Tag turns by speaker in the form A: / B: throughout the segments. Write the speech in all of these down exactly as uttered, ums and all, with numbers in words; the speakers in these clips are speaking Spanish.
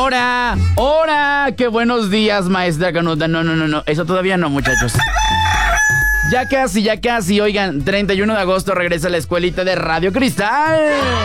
A: ¡Hora! ¡Hora! ¡Qué buenos días, maestra Canuta! No, no, no, no. Eso todavía no, muchachos. Ya casi, ya casi. Oigan, treinta y uno de agosto regresa a la escuelita de Radio Cristal.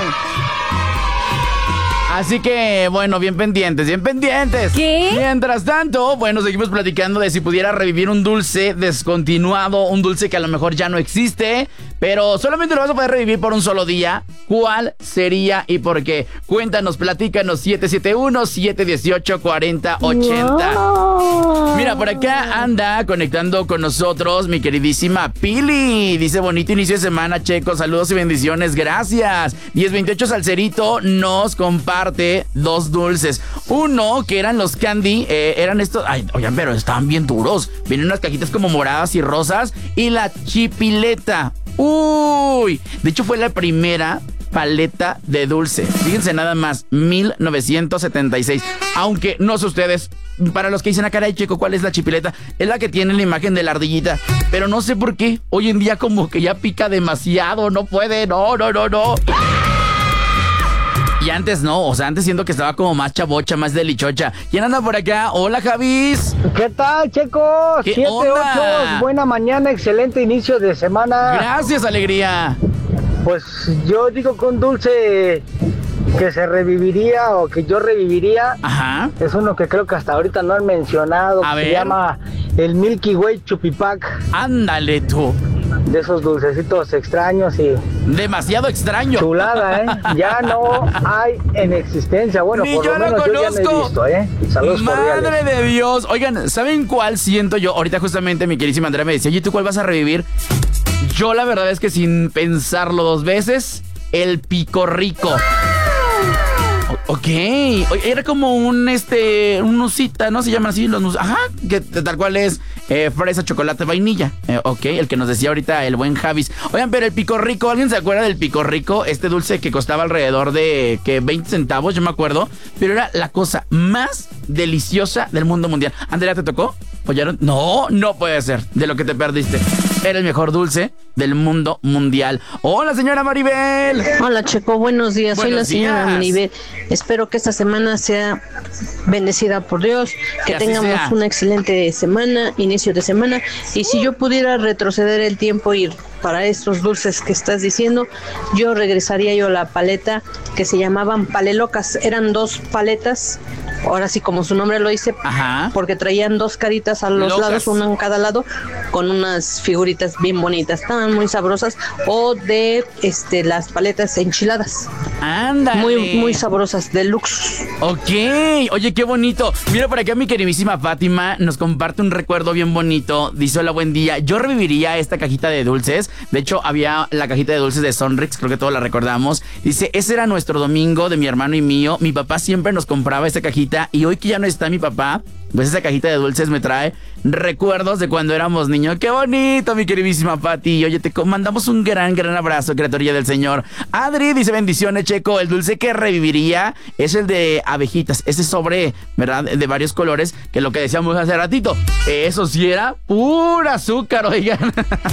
A: Así que, bueno, bien pendientes, bien pendientes.
B: ¿Qué?
A: Mientras tanto, bueno, seguimos platicando de si pudiera revivir un dulce descontinuado, un dulce que a lo mejor ya no existe, pero solamente lo vas a poder revivir por un solo día. ¿Cuál sería y por qué? Cuéntanos, platícanos, siete siete uno, siete uno ocho, cuatro cero ocho cero.
B: No.
A: Mira, por acá anda conectando con nosotros mi queridísima Pili. Dice, bonito inicio de semana, Checo. Saludos y bendiciones, gracias. diez veintiocho Salcerito nos comparte dos dulces. Uno, que eran los candy, eh, eran estos... Ay, oigan, pero estaban bien duros. Vienen unas cajitas como moradas y rosas. Y la chipileta. Uy, de hecho fue la primera paleta de dulce. Fíjense nada más, mil novecientos setenta y seis. Aunque, no sé ustedes, para los que dicen, ah, caray, Checo, ¿cuál es la chipileta? Es la que tiene la imagen de la ardillita. Pero no sé por qué, hoy en día como que ya pica demasiado, no puede, no, no, no, no. Y antes no, o sea, antes siento que estaba como más chabocha, más delichocha. ¿Quién anda por acá? Hola, Javis.
C: ¿Qué tal, chicos?
A: ¿Qué
C: siete ocho,
A: onda?
C: buena mañana, excelente inicio de semana.
A: Gracias, alegría.
C: Pues yo digo que un dulce que se reviviría o que yo reviviría,
A: Ajá.
C: es uno que creo que hasta ahorita no han mencionado,
A: A
C: que
A: ver.
C: se llama el Milky Way Chupipac,
A: Ándale tú.
C: de esos dulcecitos extraños y
A: Demasiado extraño.
C: chulada, ¿eh? Ya no hay en existencia, bueno,
A: Ni
C: por
A: yo
C: lo
A: lo
C: menos yo ya no he
A: conozco.
C: visto, ¿eh? Saludos
A: Madre
C: cordiales.
A: de Dios. Oigan, ¿saben cuál siento yo? Ahorita justamente mi queridísima Andrea me decía, oye, ¿tú cuál vas a revivir? Yo la verdad es que sin pensarlo dos veces, el Pico Rico. O- Ok, Oye, era como un, este, un nusita, ¿no? Se llaman así los nus. Ajá, que tal cual es eh, fresa, chocolate, vainilla. Eh, ok, el que nos decía ahorita el buen Javis. Oigan, pero el Pico Rico, ¿alguien se acuerda del Pico Rico? Este dulce que costaba alrededor de, que veinte centavos, yo me acuerdo. Pero era la cosa más deliciosa del mundo mundial. Andrea, ¿te tocó? Pues ya no, no, no puede ser, de lo que te perdiste. Era el mejor dulce del mundo mundial. Hola, señora Maribel.
D: Hola, Checo, buenos días. Soy la
A: Buenos
D: señora
A: días.
D: Maribel. Espero que esta semana sea bendecida por Dios, que
A: Que así
D: tengamos
A: sea.
D: una excelente semana, inicio de semana. Y si yo pudiera retroceder el tiempo y ir para estos dulces que estás diciendo, yo regresaría yo a la paleta que se llamaban palelocas. Eran dos paletas, ahora sí como su nombre lo dice,
A: Ajá.
D: porque traían dos caritas a los
A: Locas.
D: lados, una en cada lado, con unas figuritas bien bonitas, estaban muy sabrosas. O de este las paletas enchiladas,
A: Ándale.
D: muy muy sabrosas, deluxe.
A: Ok, oye, qué bonito. Mira, por acá mi queridísima Fátima nos comparte un recuerdo bien bonito. Dice, hola, buen día. Yo reviviría esta cajita de dulces. De hecho, había la cajita de dulces de Sonrix, creo que todos la recordamos. Dice, ese era nuestro domingo de mi hermano y mío. Mi papá siempre nos compraba esta cajita y hoy que ya no está mi papá, pues esa cajita de dulces me trae recuerdos de cuando éramos niños. ¡Qué bonito, mi queridísima Pati! Oye, te mandamos un gran, gran abrazo, criaturilla del Señor. Adri dice, bendiciones, Checo. El dulce que reviviría es el de abejitas. Ese sobre, ¿verdad? De varios colores, que lo que decíamos hace ratito. Eso sí era pura azúcar, oigan.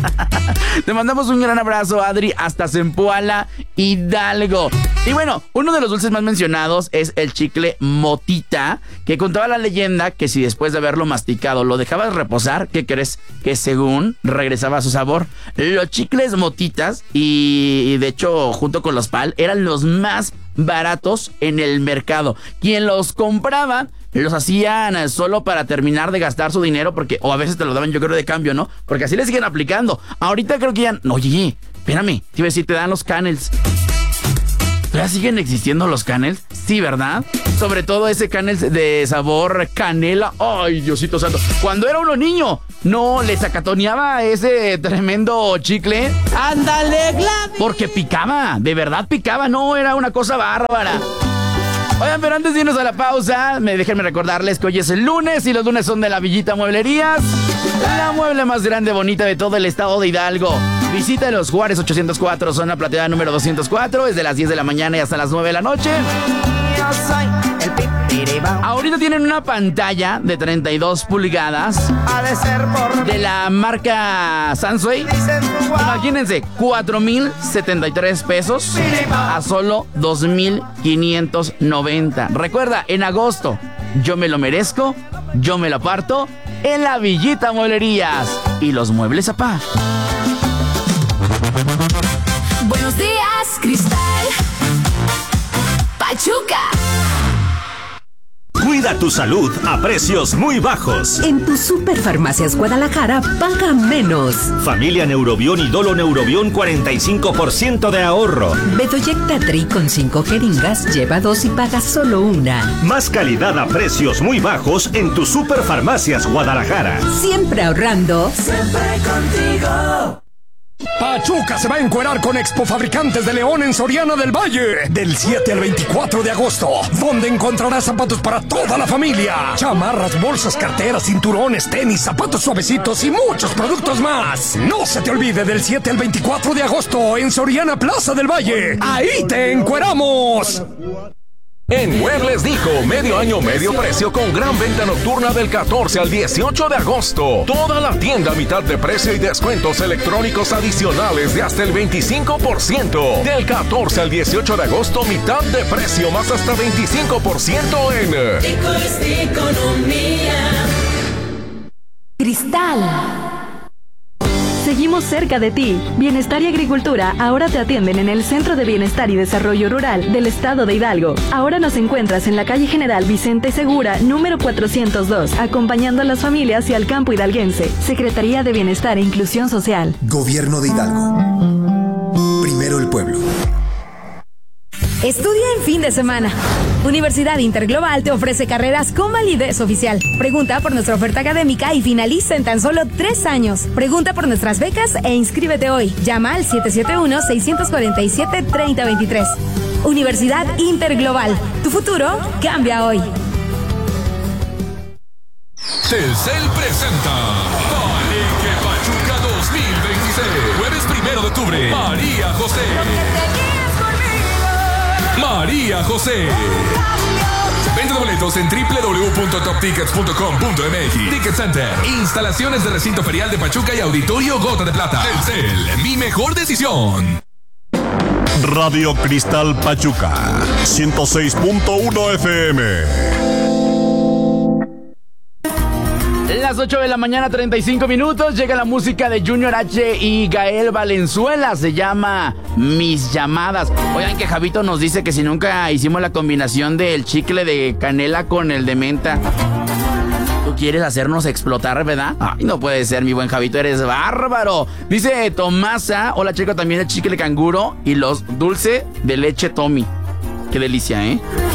A: Te mandamos un gran abrazo, Adri, hasta Zempoala, Hidalgo. Y bueno, uno de los dulces más mencionados es el chicle motita, que contaba la leyenda que si después de haberlo masticado lo dejabas reposar, ¿qué crees? Que según regresaba a su sabor. Los chicles motitas, y, y de hecho junto con los pal, eran los más baratos en el mercado. Quien los compraba los hacían solo para terminar de gastar su dinero, porque, o a veces te lo daban, yo creo, de cambio, ¿no? Porque así le siguen aplicando. Ahorita creo que ya, oye, espérame, te iba a decir, te dan los canels. ¿Todavía siguen existiendo los canels? Sí, ¿verdad? Sobre todo ese canels de sabor canela. ¡Ay, Diosito santo! Cuando era uno niño, no le sacatoneaba ese tremendo chicle. ¡Ándale, Gladys! Porque picaba, de verdad picaba, no, era una cosa bárbara. Oigan, pero antes de irnos a la pausa, me déjenme recordarles que hoy es el lunes y los lunes son de la Villita Mueblerías, la mueble más grande, bonita de todo el estado de Hidalgo. Visita los Juárez ochocientos cuatro, zona plateada número doscientos cuatro, desde las diez de la mañana y hasta las nueve de la noche. Ahorita tiene tienen una pantalla de treinta y dos pulgadas de la marca Samsung. Imagínense, cuatro mil setenta y tres pesos a solo dos mil quinientos noventa. Recuerda, en agosto, yo me lo merezco, yo me lo aparto en la Villita Mueblerías y los muebles a pa.
B: Buenos días, Cristal. Pachuca.
E: Cuida tu salud a precios muy bajos.
F: En tu Superfarmacias Guadalajara paga menos.
E: Familia Neurobión y Dolo Neurobión, cuarenta y cinco por ciento de ahorro.
F: Bedoyecta Tri con cinco jeringas, lleva dos y paga solo una.
E: Más calidad a precios muy bajos en tu Superfarmacias Guadalajara.
F: Siempre ahorrando.
B: Siempre contigo.
G: Pachuca se va a encuerar con Expo Fabricantes de León en Soriana del Valle del siete al veinticuatro de agosto, donde encontrarás zapatos para toda la familia, chamarras, bolsas, carteras, cinturones, tenis, zapatos suavecitos y muchos productos más. No se te olvide, del siete al veinticuatro de agosto en Soriana Plaza del Valle. ¡Ahí te encueramos!
H: En Muebles Dijo, medio año, medio precio con gran venta nocturna del catorce al dieciocho de agosto. Toda la tienda a mitad de precio y descuentos electrónicos adicionales de hasta el veinticinco por ciento. Del catorce al dieciocho de agosto, mitad de precio más hasta veinticinco por ciento en
B: Dijo es economía.
I: Cristal. Seguimos cerca de ti. Bienestar y Agricultura ahora te atienden en el Centro de Bienestar y Desarrollo Rural del Estado de Hidalgo. Ahora nos encuentras en la calle General Vicente Segura, número cuatrocientos dos, acompañando a las familias y al campo hidalguense. Secretaría de Bienestar e Inclusión Social.
J: Gobierno de Hidalgo. Primero el pueblo.
K: Estudia en fin de semana. Universidad Interglobal te ofrece carreras con validez oficial. Pregunta por nuestra oferta académica y finaliza en tan solo tres años. Pregunta por nuestras becas e inscríbete hoy. Llama al siete siete uno, seis cuatro siete, tres cero dos tres. Universidad Interglobal. Tu futuro cambia hoy.
L: Telcel presenta Palenque Pachuca dos mil veintiséis. Jueves primero de octubre. María José. María José. Venta de boletos en doble u doble u doble u punto top tickets punto com punto m x. Ticket Center. Instalaciones de recinto ferial de Pachuca y Auditorio Gota de Plata. Telcel, mi mejor decisión.
M: Radio Cristal Pachuca, ciento seis punto uno F M.
A: Las ocho de la mañana, treinta y cinco minutos, llega la música de Junior H y Gael Valenzuela, se llama Mis Llamadas. Oigan que Javito nos dice que si nunca hicimos la combinación del chicle de canela con el de menta. Tú quieres hacernos explotar, ¿verdad? Ay, no puede ser, mi buen Javito, eres bárbaro. Dice Tomasa, hola chico, también el chicle canguro y los dulce de leche Tommy. Qué delicia, ¿eh?